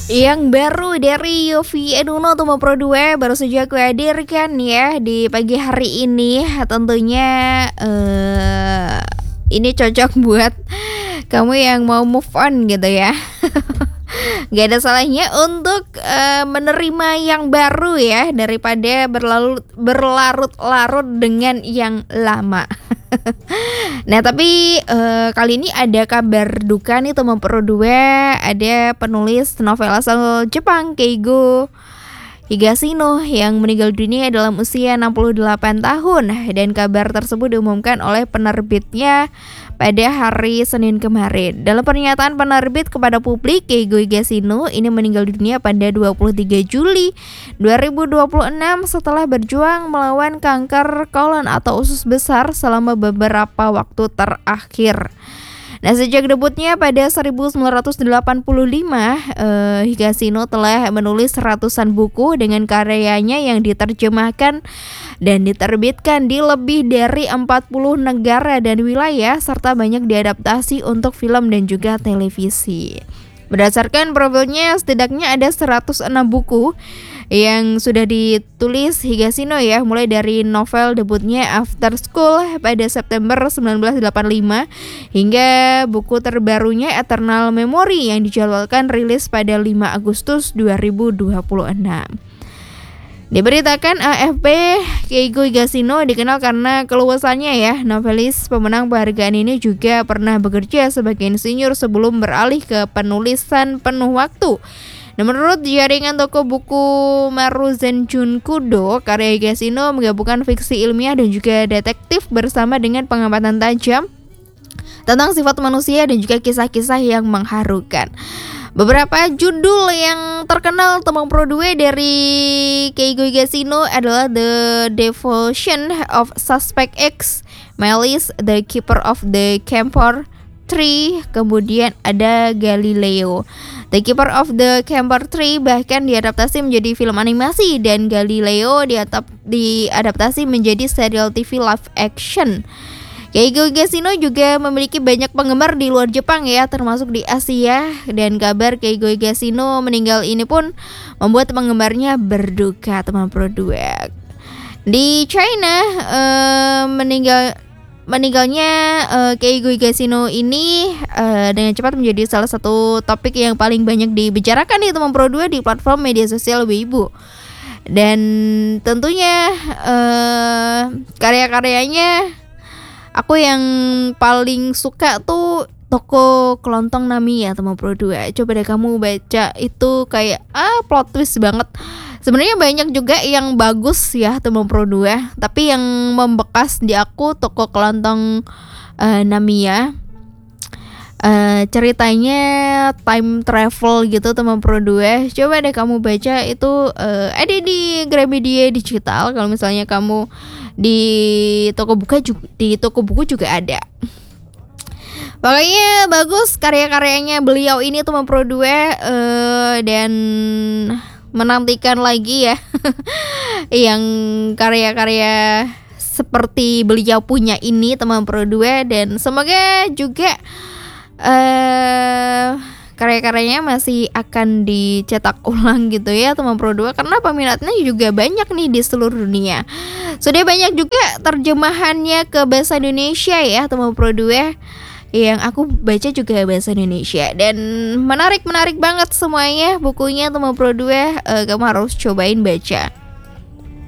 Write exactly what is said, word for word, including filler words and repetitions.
Yang baru dari Yovie and Uno Tomo Pro dua baru saja aku hadirkan ya di pagi hari ini. Tentunya eh ini cocok buat kamu yang mau move on gitu ya. Gak ada salahnya untuk uh, menerima yang baru ya, daripada berlalu berlarut-larut dengan yang lama. Nah tapi uh, kali ini ada kabar duka nih teman Pro dua. Ada penulis novel asal Jepang Keigo Higashino yang meninggal dunia dalam usia enam puluh delapan tahun, dan kabar tersebut diumumkan oleh penerbitnya pada hari Senin kemarin. Dalam pernyataan penerbit kepada publik, Keigo Higashino ini meninggal dunia pada dua puluh tiga Juli dua ribu dua puluh enam setelah berjuang melawan kanker kolon atau usus besar selama beberapa waktu terakhir. Nah, sejak debutnya pada seribu sembilan ratus delapan puluh lima, eh, Higashino telah menulis ratusan buku dengan karyanya yang diterjemahkan dan diterbitkan di lebih dari empat puluh negara dan wilayah, serta banyak diadaptasi untuk film dan juga televisi. Berdasarkan profilnya, setidaknya ada seratus enam buku yang sudah ditulis Higashino ya, mulai dari novel debutnya After School pada September sembilan belas delapan puluh lima hingga buku terbarunya Eternal Memory yang dijadwalkan rilis pada lima Agustus dua ribu dua puluh enam. Diberitakan A F P, Keigo Higashino dikenal karena keluasannya ya. Novelis pemenang penghargaan ini juga pernah bekerja sebagai insinyur sebelum beralih ke penulisan penuh waktu. Nah, menurut jaringan toko buku Maruzen Junkudo, karya Higashino menggabungkan fiksi ilmiah dan juga detektif bersama dengan pengamatan tajam tentang sifat manusia dan juga kisah-kisah yang mengharukan. Beberapa judul yang terkenal Tomo Pro dua dari Keigo Higashino adalah The Devotion of Suspect X, Malice, The Keeper of the Camphor Tree, kemudian ada Galileo. The Keeper of the Camphor Tree bahkan diadaptasi menjadi film animasi, dan Galileo diatap, diadaptasi menjadi serial T V live action. Keigo Higashino juga memiliki banyak penggemar di luar Jepang ya, termasuk di Asia, dan kabar Keigo Higashino meninggal ini pun membuat penggemarnya berduka teman Pro dua. Di China uh, meninggal meninggalnya uh, Keigo Higashino ini uh, dengan cepat menjadi salah satu topik yang paling banyak dibicarakan di teman Pro dua di platform media sosial Weibo. Dan tentunya uh, karya-karyanya aku yang paling suka tuh Toko Kelontong Nami ya teman Pro dua. Coba deh kamu baca, itu kayak ah plot twist banget. Sebenarnya banyak juga yang bagus ya teman Pro dua, tapi yang membekas di aku Toko Kelontong uh, Namiya. Uh, ceritanya time travel gitu teman Pro dua. Coba deh kamu baca, itu uh, ada di Gramedia Digital. Kalau misalnya kamu di toko buku juga, di toko buku juga ada. Pokoknya bagus karya-karyanya beliau ini teman Pro dua, uh, dan menantikan lagi ya yang karya-karya seperti beliau punya ini teman Pro dua, dan semoga juga uh, karya-karyanya masih akan dicetak ulang gitu ya teman Pro dua, karena peminatnya juga banyak nih di seluruh dunia. Sudah banyak juga terjemahannya ke bahasa Indonesia ya teman Pro dua, yang aku baca juga bahasa Indonesia, dan menarik-menarik banget semuanya bukunya teman Pro dua. uh, Kamu harus cobain baca.